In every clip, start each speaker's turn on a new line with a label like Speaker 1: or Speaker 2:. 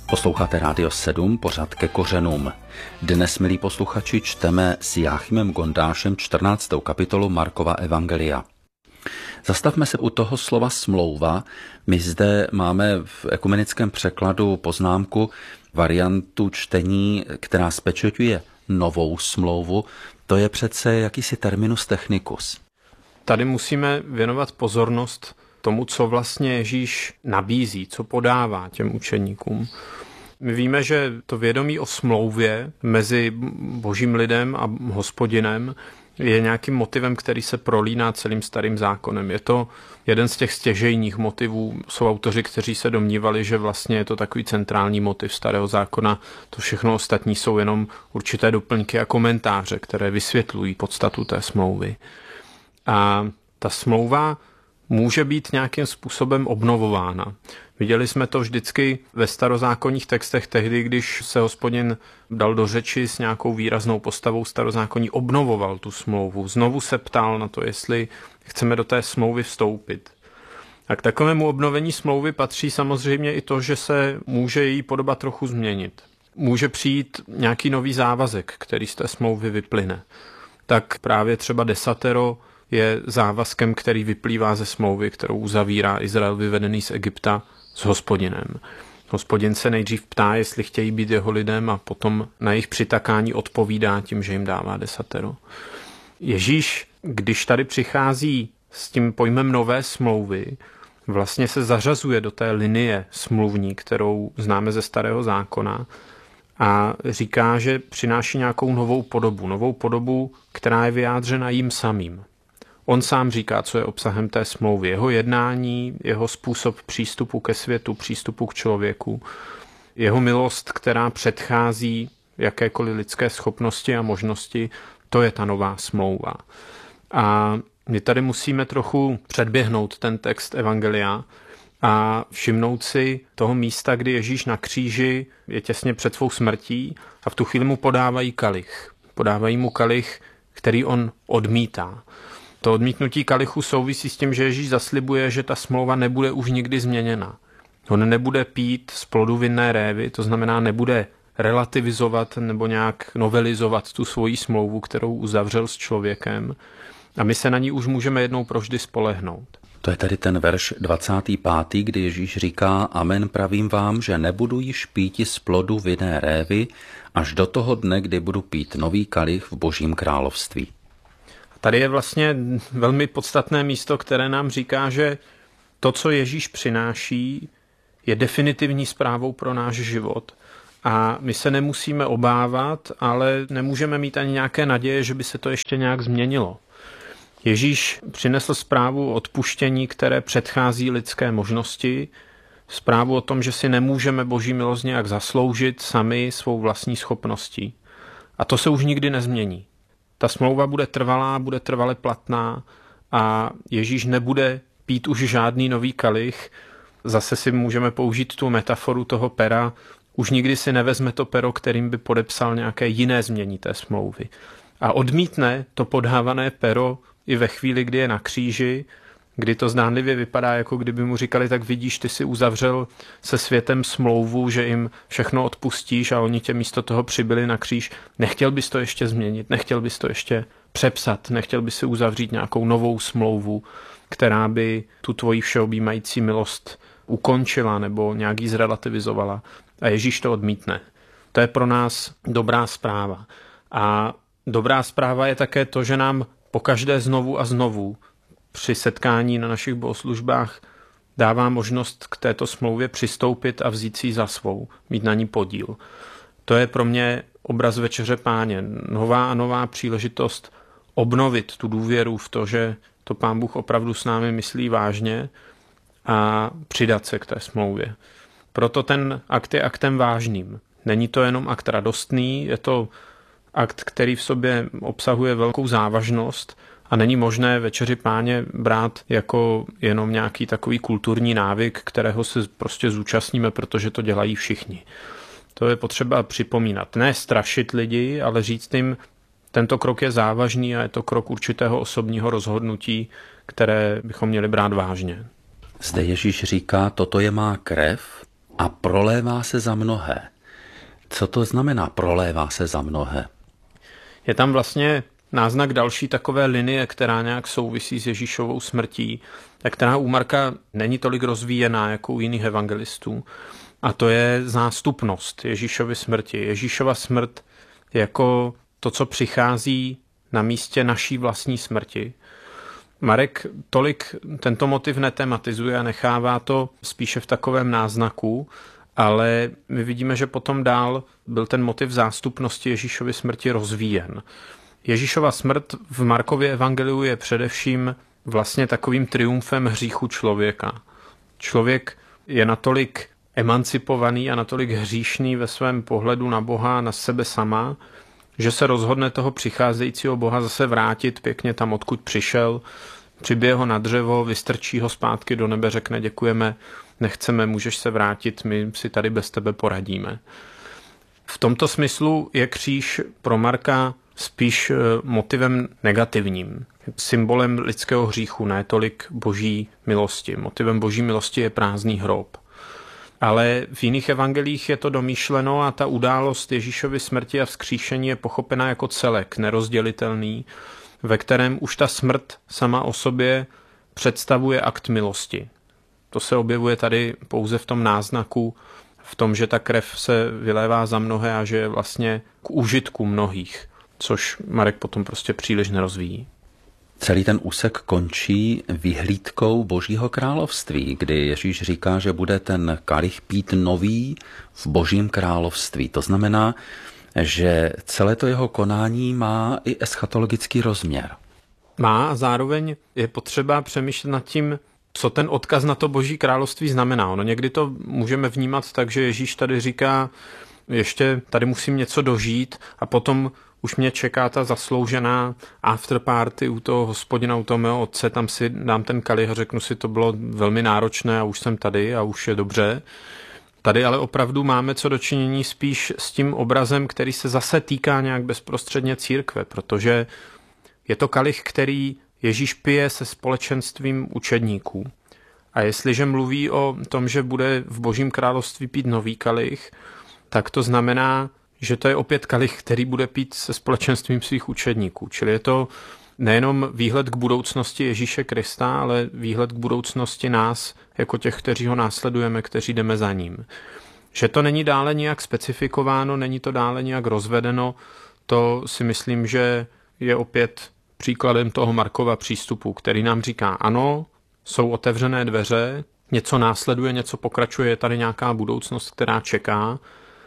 Speaker 1: Posloucháte Rádio 7, pořad Ke kořenům. Dnes, milí posluchači, čteme s Jáchymem Gondášem 14. kapitolu Markova evangelia. Zastavme se u toho slova smlouva. My zde máme v ekumenickém překladu poznámku, variantu čtení, která zpečeťuje novou smlouvu. To je přece jakýsi terminus technicus.
Speaker 2: Tady musíme věnovat pozornost tomu, co vlastně Ježíš nabízí, co podává těm učeníkům. My víme, že to vědomí o smlouvě mezi božím lidem a Hospodinem je nějakým motivem, který se prolíná celým starým zákonem. Je to jeden z těch stěžejních motivů. Jsou autoři, kteří se domnívali, že vlastně je to takový centrální motiv starého zákona. To všechno ostatní jsou jenom určité doplňky a komentáře, které vysvětlují podstatu té smlouvy. A ta smlouva může být nějakým způsobem obnovována. Viděli jsme to vždycky ve starozákonních textech tehdy, když se Hospodin dal do řeči s nějakou výraznou postavou starozákonní, obnovoval tu smlouvu. Znovu se ptal na to, jestli chceme do té smlouvy vstoupit. A k takovému obnovení smlouvy patří samozřejmě i to, že se může její podoba trochu změnit. Může přijít nějaký nový závazek, který z té smlouvy vyplyne. Tak právě třeba desatero je závazkem, který vyplývá ze smlouvy, kterou uzavírá Izrael vyvedený z Egypta s Hospodinem. Hospodin se nejdřív ptá, jestli chtějí být jeho lidem, a potom na jejich přitakání odpovídá tím, že jim dává desatero. Ježíš, když tady přichází s tím pojmem nové smlouvy, vlastně se zařazuje do té linie smluvní, kterou známe ze starého zákona, a říká, že přináší nějakou novou podobu, která je vyjádřena jím samým. On sám říká, co je obsahem té smlouvy. Jeho jednání, jeho způsob přístupu ke světu, přístupu k člověku, jeho milost, která předchází jakékoliv lidské schopnosti a možnosti, to je ta nová smlouva. A my tady musíme trochu předběhnout ten text evangelia a všimnout si toho místa, kdy Ježíš na kříži je těsně před svou smrtí a v tu chvíli mu podávají kalich. Podávají mu kalich, který on odmítá. To odmítnutí kalichu souvisí s tím, že Ježíš zaslibuje, že ta smlouva nebude už nikdy změněna. On nebude pít z plodu vinné révy, to znamená nebude relativizovat nebo nějak novelizovat tu svoji smlouvu, kterou uzavřel s člověkem, a my se na ní už můžeme jednou provždy spolehnout.
Speaker 1: To je tady ten verš 25., kdy Ježíš říká: Amen, pravím vám, že nebudu již píti z plodu vinné révy až do toho dne, kdy budu pít nový kalich v Božím království.
Speaker 2: Tady je vlastně velmi podstatné místo, které nám říká, že to, co Ježíš přináší, je definitivní zprávou pro náš život. A my se nemusíme obávat, ale nemůžeme mít ani nějaké naděje, že by se to ještě nějak změnilo. Ježíš přinesl zprávu o odpuštění, které předchází lidské možnosti, zprávu o tom, že si nemůžeme Boží milost nějak zasloužit sami svou vlastní schopností. A to se už nikdy nezmění. Ta smlouva bude trvalá, bude trvale platná a Ježíš nebude pít už žádný nový kalich. Zase si můžeme použít tu metaforu toho pera. Už nikdy si nevezme to pero, kterým by podepsal nějaké jiné změní té smlouvy. A odmítne to podávané pero i ve chvíli, kdy je na kříži, kdy to zdánlivě vypadá, jako kdyby mu říkali: tak vidíš, ty si uzavřel se světem smlouvu, že jim všechno odpustíš, a oni tě místo toho přibyli na kříž. Nechtěl bys to ještě změnit, nechtěl bys to ještě přepsat, nechtěl bys si uzavřít nějakou novou smlouvu, která by tu tvoji všeobjímající milost ukončila nebo nějak ji zrelativizovala. A Ježíš to odmítne. To je pro nás dobrá zpráva. A dobrá zpráva je také to, že nám pokaždé znovu a znovu při setkání na našich bohoslužbách dává možnost k této smlouvě přistoupit a vzít si ji za svou, mít na ní podíl. To je pro mě obraz Večeře Páně. Nová a nová příležitost obnovit tu důvěru v to, že to Pán Bůh opravdu s námi myslí vážně, a přidat se k té smlouvě. Proto ten akt je aktem vážným. Není to jenom akt radostný, je to akt, který v sobě obsahuje velkou závažnost, a není možné Večeři Páně brát jako jenom nějaký takový kulturní návyk, kterého se prostě zúčastníme, protože to dělají všichni. To je potřeba připomínat. Ne strašit lidi, ale říct jim, tento krok je závažný a je to krok určitého osobního rozhodnutí, které bychom měli brát vážně.
Speaker 1: Zde Ježíš říká: toto je má krev, a prolévá se za mnohé. Co to znamená prolévá se za mnohé?
Speaker 2: Je tam vlastně náznak další takové linie, která nějak souvisí s Ježíšovou smrtí, která u Marka není tolik rozvíjená jako u jiných evangelistů. A to je zástupnost Ježíšovy smrti. Ježíšova smrt jako to, co přichází na místě naší vlastní smrti. Marek tolik tento motiv netematizuje a nechává to spíše v takovém náznaku, ale my vidíme, že potom dál byl ten motiv zástupnosti Ježíšovy smrti rozvíjen. Ježíšova smrt v Markově evangeliu je především vlastně takovým triumfem hříchu člověka. Člověk je natolik emancipovaný a natolik hříšný ve svém pohledu na Boha, na sebe sama, že se rozhodne toho přicházejícího Boha zase vrátit pěkně tam, odkud přišel, přibije ho na dřevo, vystrčí ho zpátky do nebe, řekne děkujeme, nechceme, můžeš se vrátit, my si tady bez tebe poradíme. V tomto smyslu je kříž pro Marka spíš motivem negativním, symbolem lidského hříchu, ne tolik boží milosti. Motivem boží milosti je prázdný hrob. Ale v jiných evangelích je to domýšleno a ta událost Ježíšovy smrti a vzkříšení je pochopena jako celek, nerozdělitelný, ve kterém už ta smrt sama o sobě představuje akt milosti. To se objevuje tady pouze v tom náznaku, v tom, že ta krev se vylévá za mnohé a že je vlastně k užitku mnohých, což Marek potom prostě příliš nerozvíjí.
Speaker 1: Celý ten úsek končí vyhlídkou Božího království, kdy Ježíš říká, že bude ten kalich pít nový v Božím království. To znamená, že celé to jeho konání má i eschatologický rozměr.
Speaker 2: Má a zároveň je potřeba přemýšlet nad tím, co ten odkaz na to Boží království znamená. No někdy to můžeme vnímat tak, že Ježíš tady říká, ještě tady musím něco dožít a potom už mě čeká ta zasloužená afterparty u toho Hospodina, u toho mého otce, tam si dám ten kalich a řeknu si, to bylo velmi náročné a už jsem tady a už je dobře. Tady ale opravdu máme co dočinění spíš s tím obrazem, který se zase týká nějak bezprostředně církve, protože je to kalich, který Ježíš pije se společenstvím učedníků. A jestliže mluví o tom, že bude v Božím království pít nový kalich, tak to znamená, že to je opět kalich, který bude pít se společenstvím svých učedníků. Čili je to nejenom výhled k budoucnosti Ježíše Krista, ale výhled k budoucnosti nás, jako těch, kteří ho následujeme, kteří jdeme za ním. Že to není dále nějak specifikováno, není to dále nějak rozvedeno, to si myslím, že je opět příkladem toho Markova přístupu, který nám říká, ano, jsou otevřené dveře, něco následuje, něco pokračuje, je tady nějaká budoucnost, která čeká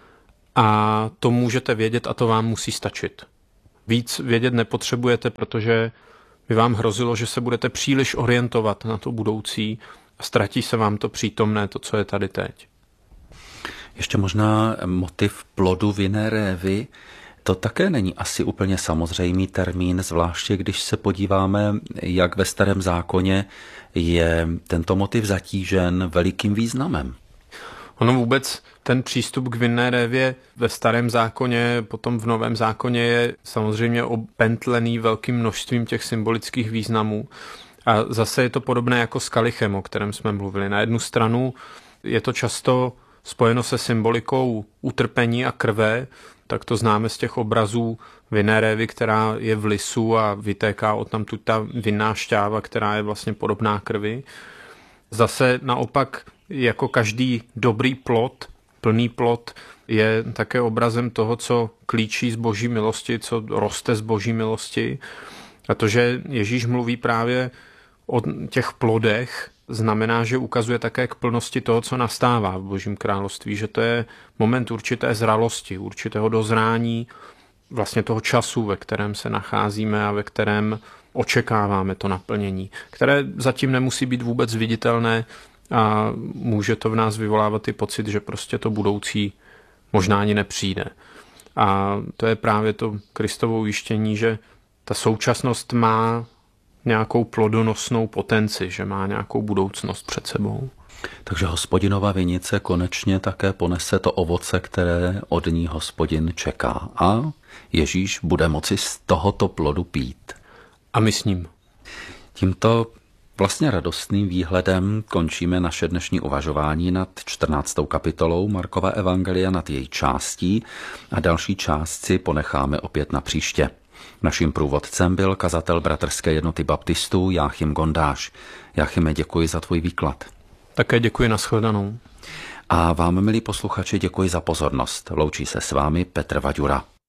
Speaker 2: a to můžete vědět a to vám musí stačit. Víc vědět nepotřebujete, protože by vám hrozilo, že se budete příliš orientovat na to budoucí a ztratí se vám to přítomné, to, co je tady teď.
Speaker 1: Ještě možná motiv plodu vinné révy. To také není asi úplně samozřejmý termín, zvláště když se podíváme, jak ve Starém zákoně je tento motiv zatížen velikým významem.
Speaker 2: Ono vůbec ten přístup k vinné révě ve Starém zákoně, potom v Novém zákoně je samozřejmě opentlený velkým množstvím těch symbolických významů. A zase je to podobné jako s kalichem, o kterém jsme mluvili. Na jednu stranu je to často spojeno se symbolikou utrpení a krve, tak to známe z těch obrazů vinné révy, která je v lisu a vytéká odtamtud ta vinná šťáva, která je vlastně podobná krvi. Zase naopak jako každý dobrý plod, plný plod, je také obrazem toho, co klíčí z Boží milosti, co roste z Boží milosti. A to, že Ježíš mluví právě o těch plodech, znamená, že ukazuje také k plnosti toho, co nastává v Božím království, že to je moment určité zralosti, určitého dozrání, vlastně toho času, ve kterém se nacházíme a ve kterém očekáváme to naplnění, které zatím nemusí být vůbec viditelné a může to v nás vyvolávat i pocit, že prostě to budoucí možná ani nepřijde. A to je právě to Kristovo ujištění, že ta současnost má nějakou plodonosnou potenci, že má nějakou budoucnost před sebou.
Speaker 1: Takže Hospodinova vinice konečně také ponese to ovoce, které od ní Hospodin čeká. A Ježíš bude moci z tohoto plodu pít.
Speaker 2: A my s ním.
Speaker 1: Tímto Vlastně radostným výhledem končíme naše dnešní uvažování nad 14. kapitolou Markova evangelia, nad její částí a další část si ponecháme opět na příště. Naším průvodcem byl kazatel Bratrské jednoty baptistů Jáchym Gondáš. Jáchyme, děkuji za tvůj výklad.
Speaker 2: Také děkuji, nashledanou.
Speaker 1: A vám, milí posluchači, děkuji za pozornost. Loučí se s vámi Petr Vaďura.